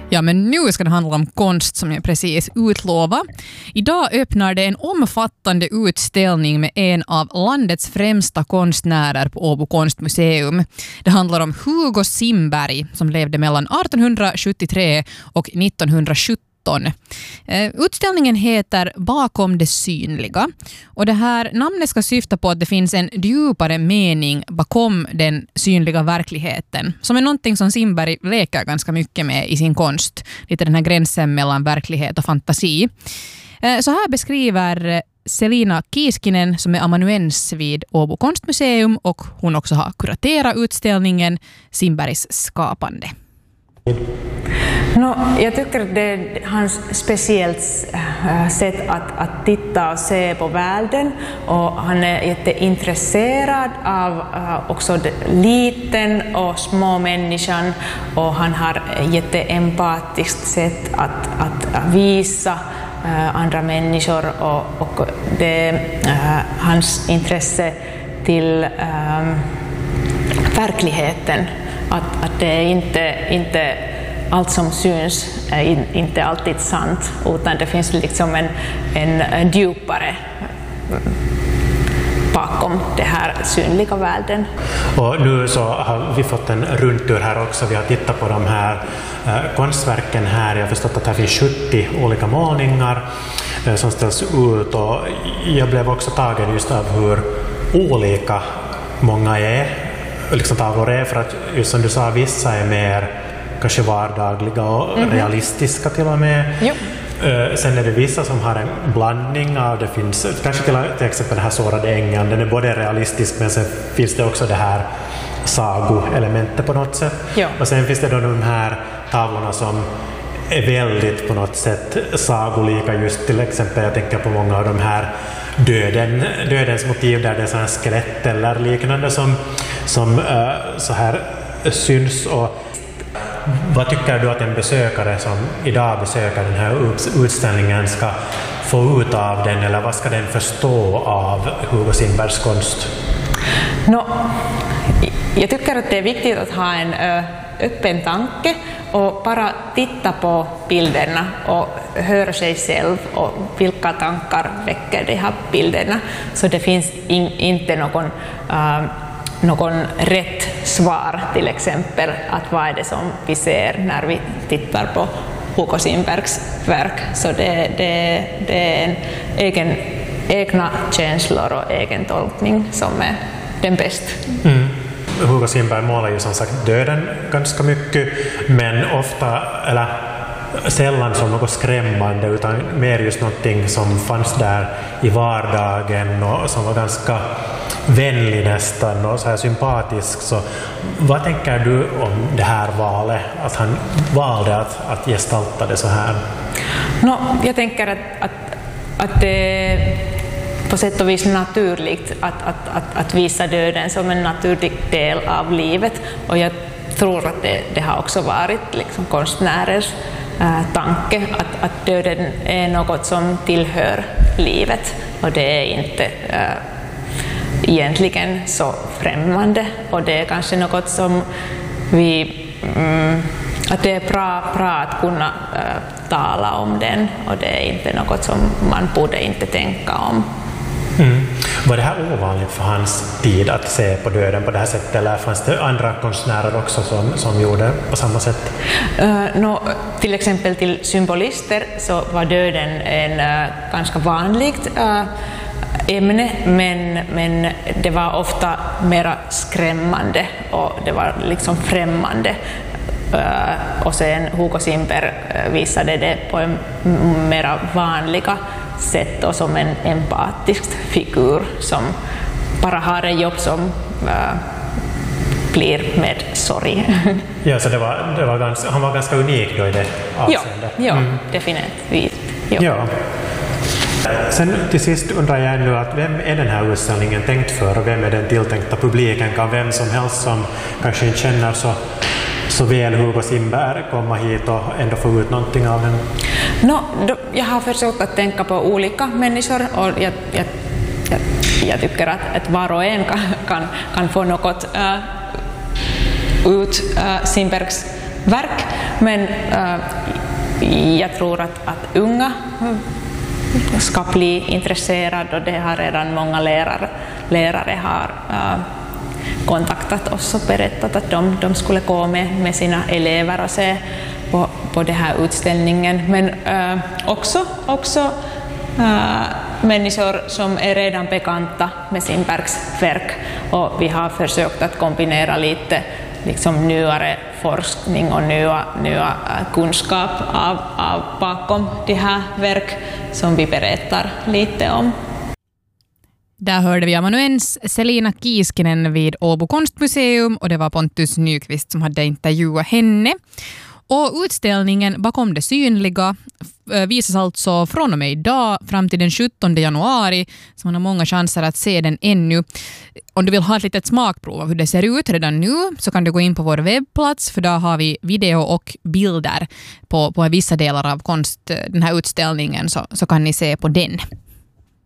Ja, men nu ska det handla om konst som jag precis utlovat. Idag öppnar det en omfattande utställning med en av landets främsta konstnärer på Åbo konstmuseum. Det handlar om Hugo Simberg som levde mellan 1873 och 1917. Utställningen heter Bakom det synliga och det här namnet ska syfta på att det finns en djupare mening bakom den synliga verkligheten som är någonting som Simberg leker ganska mycket med i sin konst. Lite den här gränsen mellan verklighet och fantasi. Så här beskriver Selina Kiiskinen som är amanuens vid Åbo konstmuseum och hon också har kuraterat utställningen Simbergs skapande. Jag tycker det är hans speciellt sätt att titta och se på världen och han är jätteintresserad av också liten och små människan och han har jätteempatiskt sätt att visa andra människor och det hans intresse till verkligheten att det är inte allt som syns är inte alltid sant utan det finns liksom en djupare bakom det här synliga världen. Och nu så har vi fått en rundtur här också. Vi har tittat på de här konstverken här. Jag har förstått att det finns 70 olika målningar som ställs ut och jag blev också tagen just av hur olika många är. Liksom tavlor är för att just som du sa, vissa är mer kanske vardagliga och realistiska till och med. Jo. Sen är det vissa som har en blandning av, det finns kanske till exempel den här sårade ängen, den är både realistisk men sen finns det också det här sagoelementet på något sätt. Jo. Och sen finns det då de här tavlorna som är väldigt på något sätt sagolika, just till exempel jag tänker på många av de här dödens motiv där det är sådana här skelett eller liknande som så här syns. Och vad tycker du att en besökare som idag besöker den här utställningen ska få ut av den eller vad ska den förstå av Hugo Simbergs konst? Jag tycker att det är viktigt att ha en öppen tanke och bara titta på bilderna och höra sig själv och vilka tankar väcker de här bilderna. Så det finns inte någon rätt svar till exempel att vad är det som vi ser när vi tittar på Hugo Simbergs verk. Så det är en egna känslor och egen tolkning som är den bästa. Hugo Simberg målar ju som sagt döden ganska mycket men ofta, eller sällan som något skrämmande utan mer just någonting som fanns där i vardagen och som var ganska vänlig nästan och så här sympatisk. Så vad tänker du om det här valet, att han valde att gestalta det så här? Jag tänker att det är på sätt och vis naturligt att visa döden som en naturlig del av livet och jag tror att det har också varit liksom konstnärers tanke att döden är något som tillhör livet och det är inte egentligen så främmande och det är kanske något som att det är bra att kunna tala om den och det är inte något som man borde inte tänka om. Var det här ovanligt för hans tid att se på döden på det här sättet eller fanns det andra konstnärer också som gjorde på samma sätt? Till exempel till symbolister så var döden en ganska vanligt ämne men det var ofta mer skrämmande och det var liksom främmande och sen Hugo Simberg visade det på en mer vanliga sätt och som en empatisk figur som bara har ett jobb som blir med sorg. Ja, så han var ganska unik då i det avseendet. Ja, definitivt. Ja. Sen till sist undrar jag nu att vem är den här utställningen tänkt för och vem är den tilltänkta publiken? Kan vem som helst som kanske inte känner så väl Hugo Simberg komma hit och ändå få ut någonting av den? Jag har försökt att tänka på olika människor och jag tycker att var och en kan få något ut Simbergs verk, men jag tror att unga ska bli intresserade, och det har redan många lärare har kontaktat oss och berättat att de skulle gå med sina elever och se på den här utställningen. Men också människor som är redan bekanta med sin verk, och vi har försökt att kombinera lite liksom nyare forskning och nya kunskap av bakom de här verk som vi berättar lite om. Där hörde vi amanuens Selina Kiiskinen vid Åbo konstmuseum, och det var Pontus Nyqvist som hade intervjuat henne. Och utställningen Bakom det synliga visas alltså från och med idag fram till den 17 januari, så man har många chanser att se den ännu. Om du vill ha ett litet smakprov av hur det ser ut redan nu, så kan du gå in på vår webbplats, för där har vi video och bilder på vissa delar av den här utställningen, så kan ni se på den.